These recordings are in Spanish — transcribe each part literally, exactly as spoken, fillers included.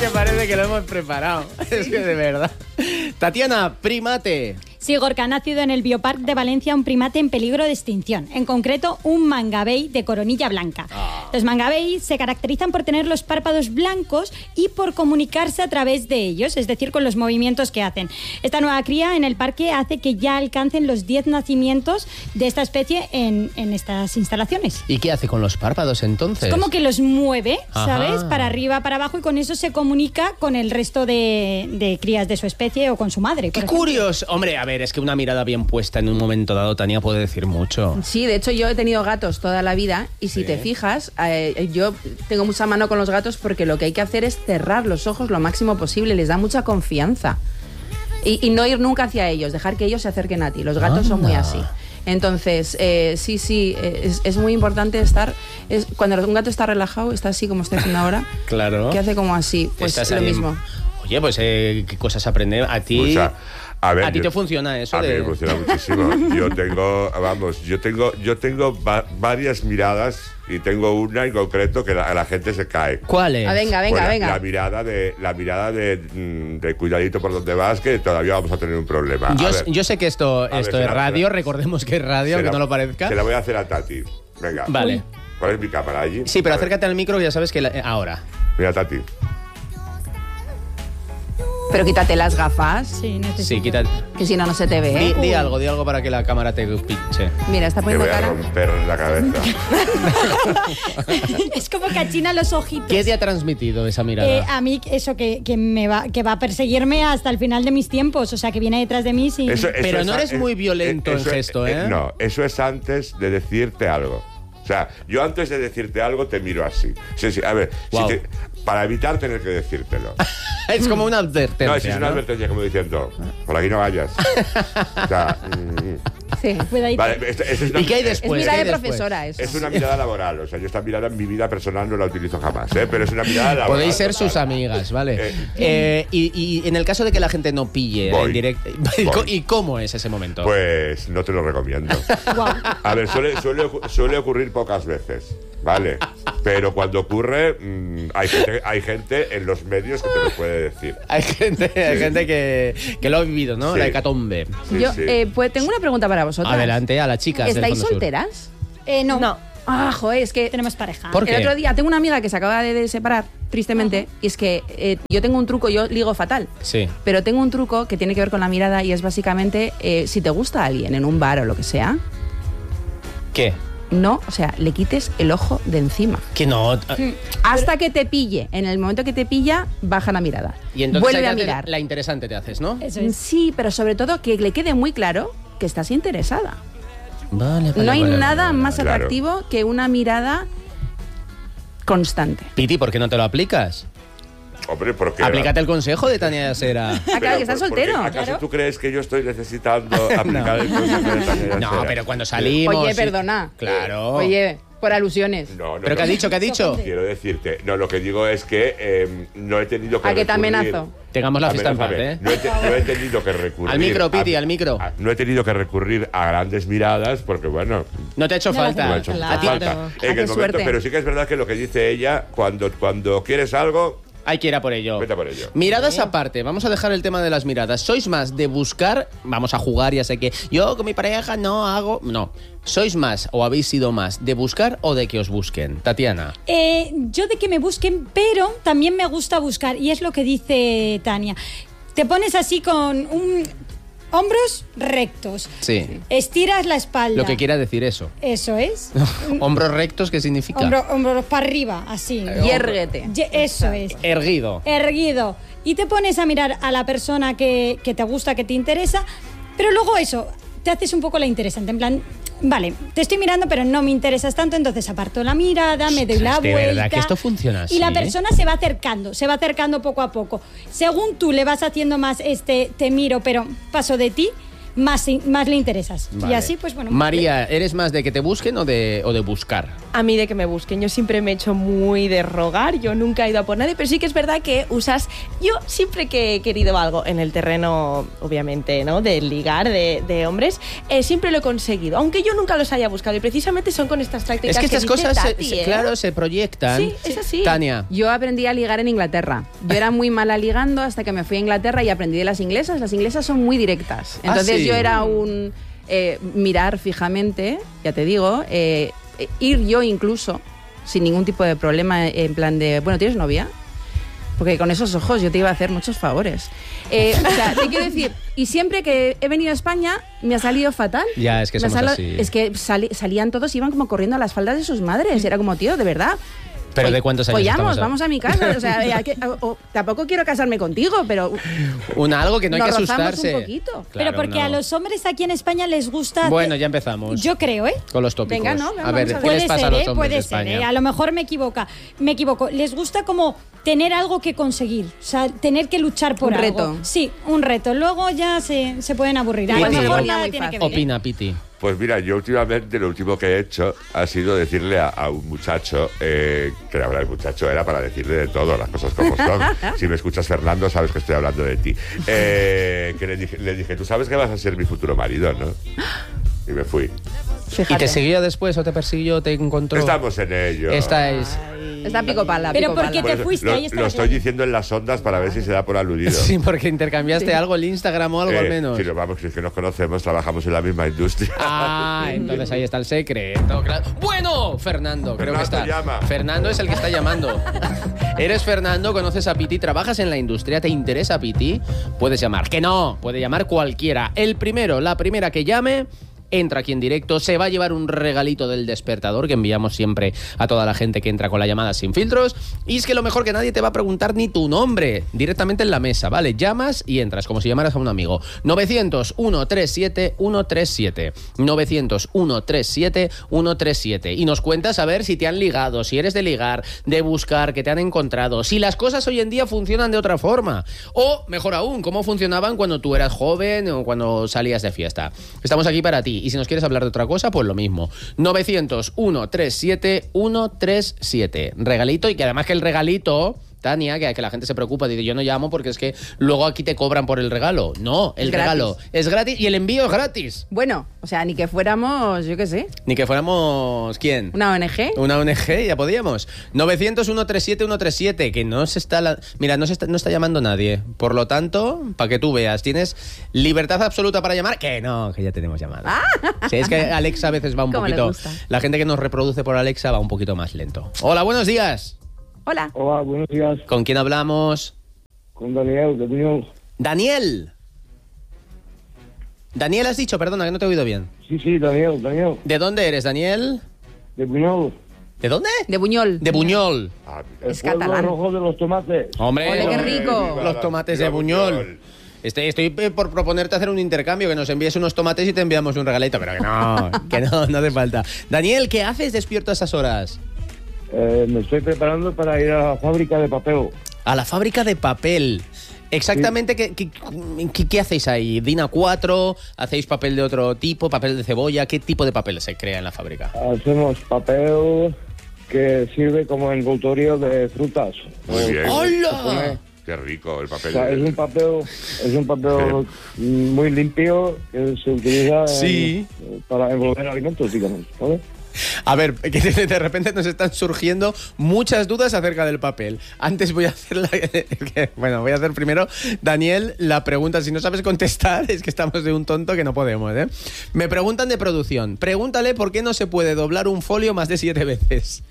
que parece que lo hemos preparado. ¿Sí? Es que de verdad. Tatiana, primate. Sí, Gorka, ha nacido en el Biopark de Valencia un primate en peligro de extinción, en concreto un mangabey de coronilla blanca. Ah. Los mangabey se caracterizan por tener los párpados blancos y por comunicarse a través de ellos, es decir, con los movimientos que hacen. Esta nueva cría en el parque hace que ya alcancen los diez nacimientos de esta especie en, en estas instalaciones. ¿Y qué hace con los párpados entonces? Es como que los mueve, ¿sabes? Ajá. Para arriba, para abajo, y con eso se comunica con el resto de, de crías de su especie o con su madre. ¡Qué curioso! Hombre, a ver, es que una mirada bien puesta en un momento dado, Tania, puede decir mucho. Sí, de hecho yo he tenido gatos toda la vida y si sí. te fijas, eh, yo tengo mucha mano con los gatos porque lo que hay que hacer es cerrar los ojos lo máximo posible, les da mucha confianza. Y, y no ir nunca hacia ellos, dejar que ellos se acerquen a ti. Los gatos Anda. son muy así. Entonces, eh, sí, sí, es, es muy importante estar... Es, cuando un gato está relajado, está así como estoy haciendo ahora. Claro. Que hace como así, pues Estás lo ahí. mismo. Oye, pues eh, qué cosas aprender a ti... O sea, a ver, ¿A ti yo, te funciona eso? A de... mí me funciona muchísimo. Yo tengo, vamos, yo tengo, yo tengo va varias miradas y tengo una en concreto que la, la gente se cae. ¿Cuál es? Ah, venga, venga, bueno, venga. La mirada de, la mirada de, de cuidadito por donde vas, que todavía vamos a tener un problema. Yo, ver, yo sé que esto, esto ver, es la, radio, la, recordemos que es radio, aunque la, no lo parezca. Se la voy a hacer a Tati. Venga. Vale. ¿Cuál es mi cámara allí? Sí, pero acércate al micro, ya sabes que la, eh, ahora. Mira, Tati. Pero quítate las gafas. Sí, necesito. Sí, quítate. Que si no, no se te ve. Di, di algo, di algo para que la cámara te pinche. Mira, está Te poniendo voy a cara. romper la cabeza. Es como que achina los ojitos. ¿Qué te ha transmitido esa mirada? Eh, a mí, eso, que, que, me va, que va a perseguirme hasta el final de mis tiempos. O sea, que viene detrás de mí sin... Eso, eso pero es, no eres es, muy violento eso, en gesto, ¿eh? No, eso es antes de decirte algo. O sea, yo antes de decirte algo te miro así. Sí, sí, a ver, wow. si te, para evitar tener que decírtelo. Es como una advertencia. No, es una ¿no? advertencia como diciendo, por aquí no vayas. O sea, mm, sí, cuidadito. Vale, esto, esto es una, ¿Y qué hay después? Es mirada de después? profesora eso. Es una mirada laboral, o sea, yo esta mirada en mi vida personal no la utilizo jamás, ¿eh? Pero es una mirada laboral. Podéis ser total. sus amigas, ¿vale? Eh, eh, y, y en el caso de que la gente no pille Voy. en directo, ¿y cómo es ese momento? Pues no te lo recomiendo. Wow. A ver, suele, suele, suele ocurrir pocas veces, ¿vale? Pero cuando ocurre, mmm, hay, gente, hay gente en los medios que te lo puede decir. Hay gente, Sí. hay gente que, que lo ha vivido, ¿no? Sí. La hecatombe. Sí, Yo sí. eh, pues tengo una pregunta para vosotras. Adelante, a las chicas del ¿Estáis Fondo Sur. solteras? Eh, no. No. Ah, joder, es que Tenemos pareja. ¿Por qué? el otro día tengo una amiga que se acaba de, de separar, tristemente, y es que eh, yo tengo un truco, yo ligo fatal. Sí. Pero tengo un truco que tiene que ver con la mirada y es básicamente, eh, si te gusta a alguien en un bar o lo que sea, ¿Qué? no, o sea, le quites el ojo de encima. Que no. Hasta que te pille. En el momento que te pilla, baja la mirada. Y entonces Vuelve ahí te a haces- mirar. La interesante te haces, ¿no? Eso es. Sí, pero sobre todo que le quede muy claro que estás interesada. Vale, vale, No hay vale, nada vale, más vale. Claro. atractivo que una mirada constante. Piti, ¿por qué no te lo aplicas? Hombre, ¿por qué? Aplícate el consejo de Tania Yasera. Ah, claro, que estás ¿por- por qué? soltero. ¿Acaso Claro. tú crees que yo estoy necesitando aplicar el consejo de Tania No, Yasera? pero cuando salimos... Oye, sí. perdona. Claro. Oye, por alusiones. No, no, ¿Pero no. qué ha dicho? ¿Qué ha dicho? Quiero decirte, no, lo que digo es que eh, no he tenido que ¿A qué te recurrir- amenazo? Tengamos la fiesta en paz, Amenázame. ¿eh? No he, te- no he tenido que recurrir... Al micro, a- Piti, al micro. a- no he tenido que recurrir a grandes miradas porque, bueno... No te ha hecho No le falta. No me ha Ah, hecho claro. falta. Ah, En qué el momento, suerte. pero sí que es verdad que lo que dice ella, cuando, cuando quieres algo, Hay que ir a por ello. vete a por ello. Miradas aparte, vamos a dejar el tema de las miradas. ¿Sois más de buscar? Vamos a jugar, ya sé que yo con mi pareja no hago... No. ¿Sois más o habéis sido más de buscar o de que os busquen? Tatiana. Eh, yo de que me busquen, pero también me gusta buscar. Y es lo que dice Tania. Te pones así con un... hombros rectos. Sí. Estiras la espalda. Lo que quiera decir eso. Eso es. ¿Hombros rectos qué significa? Hombro- hombros para arriba, así. Yérguete. Ye- Eso es. Erguido. Erguido. Y te pones a mirar a la persona que, que te gusta, que te interesa, pero luego eso, te haces un poco la interesante, en plan, vale, te estoy mirando pero no me interesas tanto, entonces aparto la mirada, me doy la Ostras, de vuelta. verdad que esto funciona así, Y la ¿eh? persona se va acercando, se va acercando poco a poco. Según tú le vas haciendo más este te miro pero paso de ti, más, más le interesas. Vale. Y así, pues bueno. María, ¿eres más de que te busquen o de, o de buscar? A mí de que me busquen. Yo siempre me he hecho muy de rogar, yo nunca he ido a por nadie, pero sí que es verdad que usas... Yo siempre que he querido algo en el terreno, obviamente, ¿no?, de ligar, de, de hombres, eh, siempre lo he conseguido, aunque yo nunca los haya buscado, y precisamente son con estas tácticas Es que estas dice cosas, se- Tati, se- ¿eh? claro, se proyectan. Sí, es así. Tania. Yo aprendí a ligar en Inglaterra. Yo era muy mala ligando hasta que me fui a Inglaterra y aprendí de las inglesas. Las inglesas son muy directas. Entonces Ah, ¿sí? yo era un eh, mirar fijamente, ya te digo, eh, eh, ir yo incluso sin ningún tipo de problema en plan de, bueno, ¿tienes novia? Porque con esos ojos yo te iba a hacer muchos favores. Eh, o sea, te quiero decir, y siempre que he venido a España me ha salido fatal. Ya, es que Me ha somos salido- así. Es que sali- salían todos, iban como corriendo a las faldas de sus madres. Era como, tío, de verdad. ¿Pero Foll- de cuántos años follamos, estamos? vamos a mi casa. O sea, eh, hay que- o- o- tampoco quiero casarme contigo, pero Un algo que no hay nos que rozamos asustarse. un poquito. Pero Claro, porque no. a los hombres aquí en España les gusta... Bueno, ya empezamos. Yo creo, ¿eh? Con los tópicos. Venga, no, a vamos ver, a ver. ¿qué Puede les pasa ser, a los ¿eh? hombres de Puede ser, España? ¿eh? A lo mejor me equivoca. Me equivoco. Les gusta como tener algo que conseguir. O sea, tener que luchar por Un algo. reto. Sí, un reto. Luego ya se, se pueden aburrir. A lo Piti. mejor Ponía nada muy tiene que fácil. ver. ¿eh? Opina, Piti. Pues mira, yo últimamente lo último que he hecho ha sido decirle a, a un muchacho, eh, que la verdad el muchacho era para decirle de todo, las cosas como son. Si me escuchas, Fernando, sabes que estoy hablando de ti. Eh, que le dije, le dije, tú sabes que vas a ser mi futuro marido, ¿no? Y me fui. Fíjate. ¿Y te siguió después o te persiguió, te encontró? Estamos en ello. Esta es... Está pico pala, Pero pico ¿por qué pala. te fuiste? lo, Ahí está lo la estoy clave. diciendo en las ondas para ver si se da por aludido. Sí, porque intercambiaste Sí. algo el Instagram o algo al Eh, menos. sí, no, vamos, si es que nos conocemos, trabajamos en la misma industria. Ah, entonces ahí está el secreto. Claro. Bueno, Fernando, creo que Fernando está. llama. Fernando es el que está llamando. Eres Fernando, conoces a Piti, trabajas en la industria, ¿te interesa Piti? Puedes llamar. Que no, puede llamar cualquiera. El primero, la primera que llame, entra aquí en directo, se va a llevar un regalito del despertador que enviamos siempre a toda la gente que entra con la llamada sin filtros. Y es que lo mejor, que nadie te va a preguntar ni tu nombre, directamente en la mesa, ¿vale? Llamas y entras, como si llamaras a un amigo. novecientos, ciento treinta y siete, ciento treinta y siete. novecientos, ciento treinta y siete, ciento treinta y siete. Y nos cuentas a ver si te han ligado, si eres de ligar, de buscar, que te han encontrado, si las cosas hoy en día funcionan de otra forma. O, mejor aún, cómo funcionaban cuando tú eras joven o cuando salías de fiesta. Estamos aquí para ti. Y si nos quieres hablar de otra cosa, pues lo mismo. novecientos, ciento treinta y siete, ciento treinta y siete. Regalito, y que además que el regalito, Tania, que, que la gente se preocupa, dice, yo no llamo porque es que luego aquí te cobran por el regalo. No, el Es gratis. regalo es gratis y el envío es gratis. Bueno, o sea, ni que fuéramos, yo qué sé, Ni que fuéramos, ¿quién? una O N G. Una O N G, ya podíamos. novecientos, ciento treinta y siete, ciento treinta y siete, que no se está... la- Mira, no, se está, no está llamando nadie. Por lo tanto, para que tú veas, tienes libertad absoluta para llamar. Que no, que ya tenemos llamada. Sí, es que Alexa a veces va un Cómo le poquito... gusta. La gente que nos reproduce por Alexa va un poquito más lento. Hola, buenos días. Hola. Hola, buenos días. ¿Con quién hablamos? Con Daniel, de Buñol. Daniel. Daniel, has dicho, perdona, que no te he oído bien. Sí, sí, Daniel, Daniel, ¿De dónde eres, Daniel? de Buñol. ¿De dónde? De Buñol. De Buñol. Ah, El Es pueblo catalán. rojo de los tomates. Hombre, Ole, qué los- rico. Los tomates de Buñol. Estoy, estoy eh, por proponerte hacer un intercambio, que nos envíes unos tomates y te enviamos un regalito, pero que no, que no, no hace falta. Daniel, ¿qué haces despierto a esas horas? Eh, me estoy preparando para ir a la fábrica de papel. A la fábrica de papel. Exactamente, ¿qué, qué, qué- qué hacéis ahí? ¿Dina cuatro? ¿Hacéis papel de otro tipo? ¿Papel de cebolla? ¿Qué tipo de papel se crea en la fábrica? Hacemos papel que sirve como envoltorio de frutas. Muy bien. ¡Hola! Qué rico el O papel. sea, es un papel, es un papel muy limpio que se utiliza en- Sí. para envolver alimentos, digamos, ¿vale? A ver, que de, de repente nos están surgiendo muchas dudas acerca del papel. Antes voy a hacer la... que- Bueno, voy a hacer primero, Daniel, la pregunta. Si no sabes contestar, es que estamos de un tonto que no podemos, ¿eh? Me preguntan de producción. Pregúntale por qué no se puede doblar un folio más de siete veces.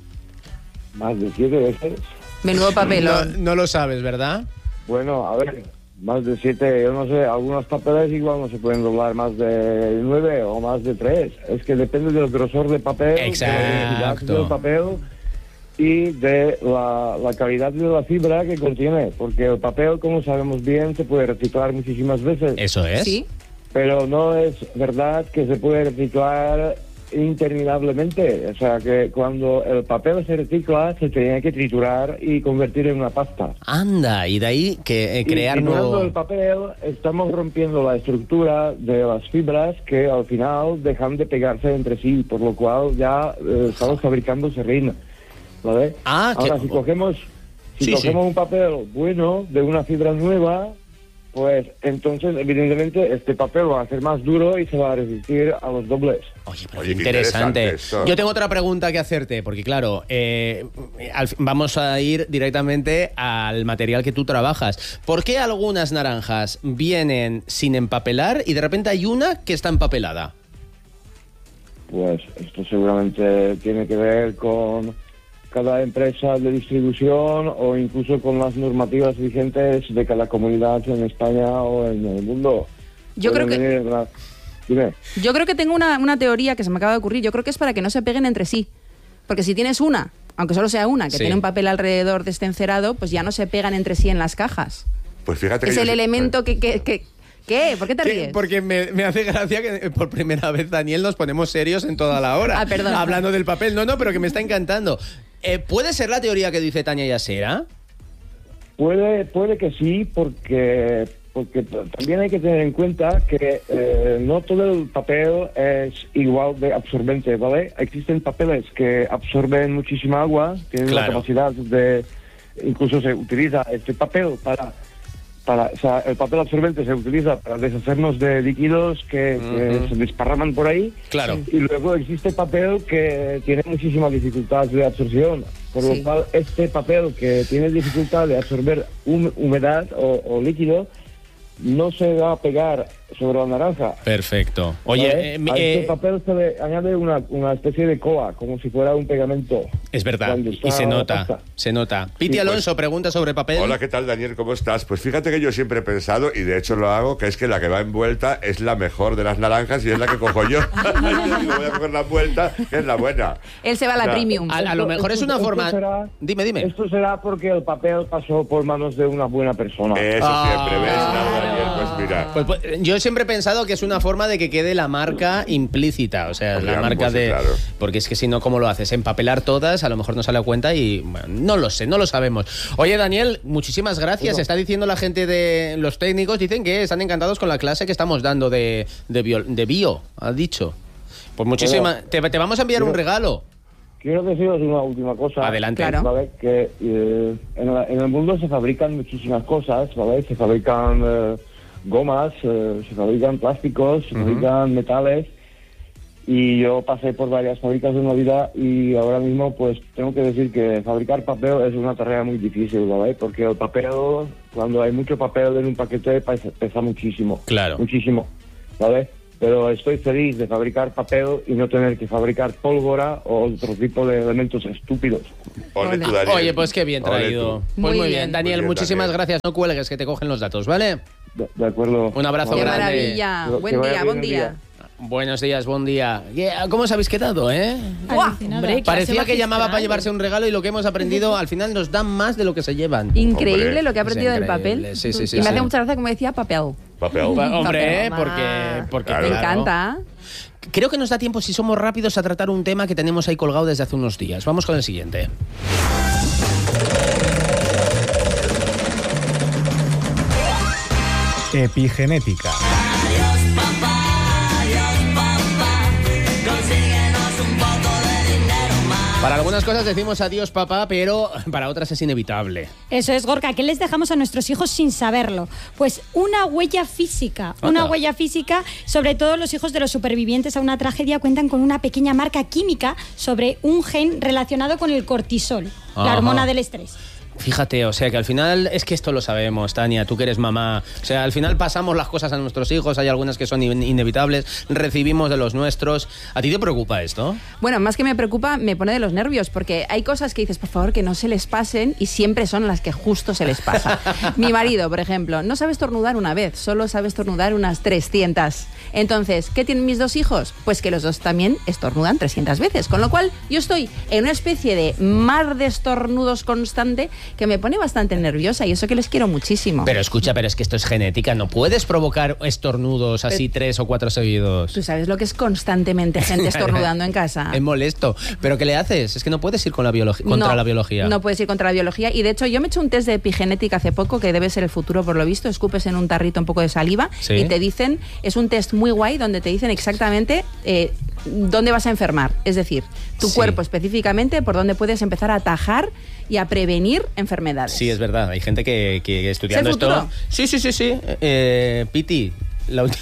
Más de siete veces. Menudo No, papelón. no lo sabes, ¿verdad? Bueno, a ver, más de siete, yo no sé, algunos papeles igual no se pueden doblar más de nueve o más de tres. Es que depende del grosor de papel, Exacto. de la densidad del papel y de la, la calidad de la fibra que contiene. Porque el papel, como sabemos bien, se puede reciclar muchísimas veces. Eso es. Sí. Pero no es verdad que se puede reciclar interminablemente. O sea, que cuando el papel se recicla, se tenía que triturar y convertir en una pasta. Anda, y de ahí que eh, crear y triturando nuevo... el papel, estamos rompiendo la estructura de las fibras que al final dejan de pegarse entre sí, por lo cual ya eh, estamos fabricando serrín, ¿vale? Ah, Ahora, que- si cogemos, si Sí, cogemos sí. un papel bueno, de una fibra nueva, pues entonces, evidentemente, este papel va a ser más duro y se va a resistir a los dobles. Oye, pero Oye, qué qué interesante. interesante esto. Yo tengo otra pregunta que hacerte, porque claro, eh, al fin- vamos a ir directamente al material que tú trabajas. ¿Por qué algunas naranjas vienen sin empapelar y de repente hay una que está empapelada? Pues esto seguramente tiene que ver con cada empresa de distribución o incluso con las normativas vigentes de cada comunidad en España o en el mundo. Yo creo Pueden que- venir la- Dime. Yo creo que tengo una, una teoría que se me acaba de ocurrir. Yo creo que es para que no se peguen entre sí. Porque si tienes una, aunque solo sea una, que Sí. tiene un papel alrededor de este encerado, pues ya no se pegan entre sí en las cajas. Pues fíjate que Es yo el sí- elemento que... que, que ¿Qué? ¿Por qué te ¿Qué? ríes? Porque me, me hace gracia que por primera vez, Daniel, nos ponemos serios en toda la hora. Ah, perdón. Hablando del papel. No, no, pero que me está encantando. Eh, ¿Puede ser la teoría que dice Tania Yasera? Puede, puede que sí, porque, porque t- también hay que tener en cuenta que eh, no todo el papel es igual de absorbente, ¿vale? Existen papeles que absorben muchísima agua, tienen Claro. la capacidad de... Incluso se utiliza este papel para... para o sea, el papel absorbente se utiliza para deshacernos de líquidos que, que Ujú. se desparraman por ahí. Claro. Y luego existe papel que tiene muchísima dificultad de absorción, por Sí. lo cual este papel que tiene dificultad de absorber hum- humedad o, o líquido no se va a pegar sobre la naranja. Perfecto. Oye, ¿vale? eh, mi- a este eh, papel se le añade una, una especie de coa, como si fuera un pegamento. es verdad. cuando Y está se la nota. pasta. Se nota. Piti Sí, pues. Alonso pregunta sobre papel. Hola, ¿qué tal, Daniel? ¿Cómo estás? Pues fíjate que yo siempre he pensado, y de hecho lo hago, que es que la que va envuelta es la mejor de las naranjas y es la que cojo yo. Yo digo, voy a coger la envuelta, que es la buena. Él se va a la O sea, premium. A, a lo mejor es una Esto forma... será- Dime, dime. Esto será porque el papel pasó por manos de una buena persona. Eso Ah. siempre, ¿ves? Claro, Daniel, pues mira. Pues, pues, yo siempre he pensado que es una forma de que quede la marca implícita, o sea, Hombre, la marca pues sí, de... claro. Porque es que si no, ¿cómo lo haces? Empapelar todas, a lo mejor no sale a cuenta y... Bueno, no lo sé, no lo sabemos. Oye, Daniel, muchísimas gracias. Bueno. Está diciendo la gente de... Los técnicos dicen que están encantados con la clase que estamos dando de, de, bio, de bio, ha dicho. Pues muchísimas... Te, te vamos a enviar un Pero- regalo. Quiero deciros una última cosa. Adelante. Claro. ¿Vale? Que eh, en, la- en el mundo se fabrican muchísimas cosas, ¿vale? Se fabrican eh, gomas, eh, se fabrican plásticos, se fabrican metales. Y yo pasé por varias fábricas de una vida y ahora mismo pues tengo que decir que fabricar papel es una tarea muy difícil, ¿vale? Porque el papel, cuando hay mucho papel en un paquete, pesa, pesa muchísimo. Claro. Muchísimo, ¿vale? Pero estoy feliz de fabricar papel y no tener que fabricar pólvora o otro tipo de elementos estúpidos. Ole tú, Daniel. Oye, pues qué bien Ole traído. tú. Pues muy, Muy bien. bien. Daniel, Muy bien, muchísimas Daniel. gracias. No cuelgues, que te cogen los datos, ¿vale? De, de acuerdo. Un abrazo Qué Vale. grande. maravilla. Que- Buen que vaya día, bien buen el día. día. Buenos días, buen día. Yeah, ¿cómo os habéis quedado, eh? ¡Buah! Alucinada. Hombre, Parecía clase que llamaba para magistral. llevarse un regalo y lo que hemos aprendido al final nos dan más de lo que se llevan. Increíble Hombre. lo que ha Es aprendido del increíble. papel. Sí, sí, sí, y me sí. hace mucha gracia como decía papel. Papel. Pa- Hombre, Papel, porque, mamá. porque Claro. Me claro. encanta. Creo que nos da tiempo, si somos rápidos, a tratar un tema que tenemos ahí colgado desde hace unos días. Vamos con el siguiente. Epigenética. Para algunas cosas decimos adiós, papá, pero para otras es inevitable. Eso es, Gorka. ¿Qué les dejamos a nuestros hijos sin saberlo? Pues una huella física. Una Anda. huella física, sobre todo los hijos de los supervivientes a una tragedia cuentan con una pequeña marca química sobre un gen relacionado con el cortisol, Ajá. la hormona del estrés. Fíjate, o sea que al final es que esto lo sabemos, Tania, tú que eres mamá. O sea, al final pasamos las cosas a nuestros hijos, hay algunas que son in- inevitables, recibimos de los nuestros. ¿A ti te preocupa esto? Bueno, más que me preocupa, me pone de los nervios, porque hay cosas que dices, por favor, que no se les pasen, y siempre son las que justo se les pasa. Mi marido, por ejemplo, no sabe estornudar una vez, solo sabe estornudar unas trescientas. Entonces, ¿qué tienen mis dos hijos? Pues que los dos también estornudan trescientas veces, con lo cual yo estoy en una especie de mar de estornudos constante que me pone bastante nerviosa y eso que les quiero muchísimo. Pero escucha, pero es que esto es genética, no puedes provocar estornudos así pero, tres o cuatro seguidos. ¿Tú sabes lo que es constantemente gente estornudando en casa? Es molesto. ¿Pero qué le haces? Es que no puedes ir con la contra no, la biología. No puedes ir contra la biología y de hecho yo me he hecho un test de epigenética hace poco que debe ser el futuro por lo visto, escupes en un tarrito un poco de saliva ¿sí? y te dicen, es un test muy guay donde te dicen exactamente eh, dónde vas a enfermar, es decir, tu sí. cuerpo específicamente por dónde puedes empezar a atajar y a prevenir enfermedades. Sí, es verdad, hay gente que, que estudiando esto... Sí, sí, sí, sí. Eh, Piti, la última...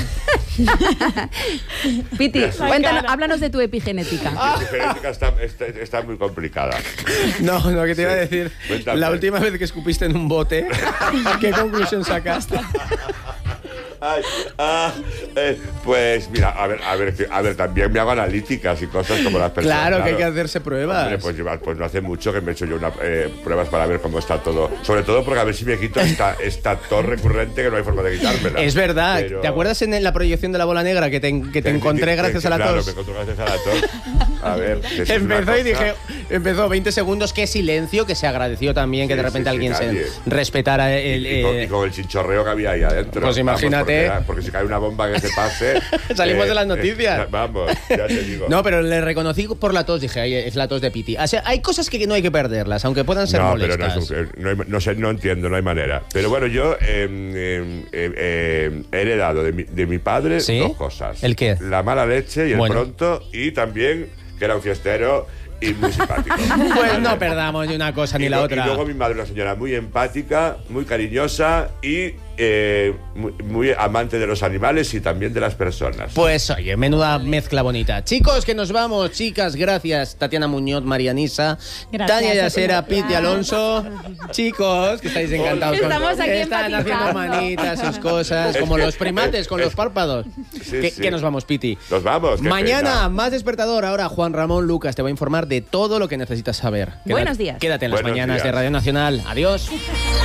Piti, cuéntanos, háblanos de tu epigenética. Mi epigenética está, está, está muy complicada. No, no, que te iba a decir, Cuéntame. La última vez que escupiste en un bote, ¿qué conclusión sacaste? Ay, ah, eh, pues mira, a ver, a ver, a ver, también me hago analíticas y cosas como las personas. Claro, claro. que hay que hacerse pruebas. Hombre, pues, pues no hace mucho que me he hecho yo una, eh, pruebas para ver cómo está todo. Sobre todo porque a ver si me quito esta, esta tos recurrente que no hay forma de quitármela. Es verdad. Pero... ¿Te acuerdas en la proyección de la bola negra que te, que te encontré gracias a la claro, tos? Claro, me encontré gracias a la tos. A ver, que empezó y dije, empezó veinte segundos, qué silencio, que se agradeció también que sí, de repente sí, alguien sí, se respetara el... Y, y, con, y con el chinchorreo que había ahí adentro. Pues imagínate. Vamos, porque, porque si cae una bomba que se pase... Salimos eh, de las noticias. Eh, vamos, ya te digo. No, pero le reconocí por la tos, dije, ay, es la tos de Piti. O sea, hay cosas que no hay que perderlas, aunque puedan ser no, molestas. Pero no, es, no, hay, no sé, no entiendo, no hay manera. Pero bueno, yo eh, eh, eh, he heredado de mi, de mi padre ¿sí? dos cosas. ¿El qué? La mala leche y el bueno. pronto, y también que era un fiestero y muy simpático. Pues no perdamos ni una cosa ni y la lo, otra. Y luego mi madre, una señora muy empática, muy cariñosa y eh, muy, muy amante de los animales y también de las personas. Pues oye, menuda mezcla bonita. Chicos, que nos vamos. Chicas, gracias. Tatiana Muñoz, Marianisa, gracias, Tania Yasera, Piti Alonso. Chicos, que estáis encantados. Estamos con... aquí Están haciendo manitas, sus cosas, como los primates con los párpados. Sí, que, sí. que nos vamos, Piti. Nos vamos. Mañana, pena. más despertador. Ahora Juan Ramón Lucas te va a informar de todo lo que necesitas saber. Buenos días. Quédate en las Buenos mañanas días. de Radio Nacional. Adiós.